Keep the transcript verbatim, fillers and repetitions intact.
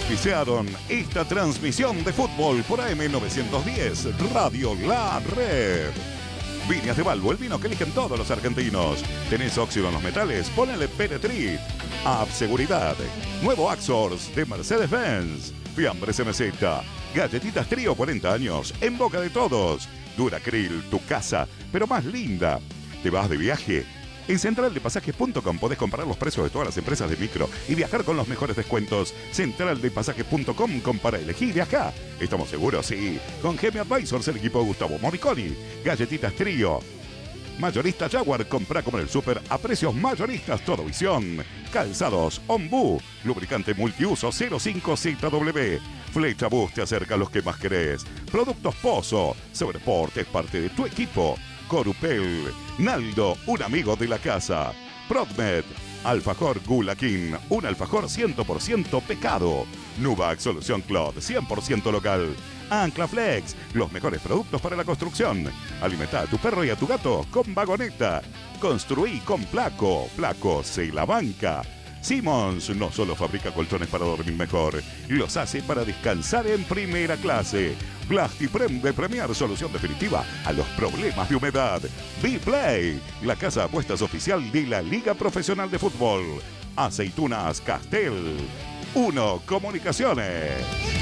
auspiciaron esta transmisión de fútbol por A M novecientos diez, Radio La Red. Viñas de Balbo, el vino que eligen todos los argentinos. ¿Tenés óxido en los metales? Ponele Penetrit. App Seguridad. Nuevo Axors de Mercedes-Benz. Fiambres M Z. Galletitas Trío cuarenta años, en boca de todos. Duracril, tu casa, pero más linda. ¿Te vas de viaje? En central de pasajes punto com podés comparar los precios de todas las empresas de micro y viajar con los mejores descuentos. central de pasajes punto com, compara, elegí y viajá. ¿Estamos seguros? Sí. Con Gemi Advisors, el equipo de Gustavo Moriconi. Galletitas Trío. Mayorista Jaguar, comprá como en el súper a precios mayoristas, todo visión. Calzados Ombú, lubricante multiuso cero cinco Z W. Flecha Bus te acerca a los que más querés. Productos Pozo, Sobreporte es parte de tu equipo. Corupel, Naldo, un amigo de la casa. Prodmed, Alfajor Gula King, un alfajor cien por ciento pecado. Nuvac Solución Clot, cien por ciento local. Ancla Flex, los mejores productos para la construcción. Alimenta a tu perro y a tu gato con vagoneta. Construí con Placo, Placo se la banca. Simmons no solo fabrica colchones para dormir mejor, los hace para descansar en primera clase. Blastiprem de Premier, solución definitiva a los problemas de humedad. B-Play, la casa de apuestas oficial de la Liga Profesional de Fútbol. Aceitunas Castel. Uno Comunicaciones.